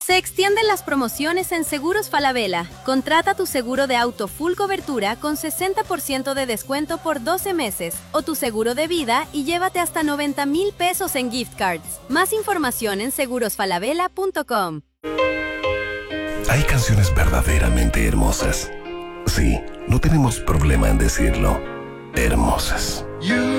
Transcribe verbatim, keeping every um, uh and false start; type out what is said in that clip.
Se extienden las promociones en Seguros Falabella. Contrata tu seguro de auto full cobertura con sesenta por ciento de descuento por doce meses o tu seguro de vida y llévate hasta noventa mil pesos en gift cards. Más información en seguros falabella punto com. Hay canciones verdaderamente hermosas. Sí, no tenemos problema en decirlo. Hermosas.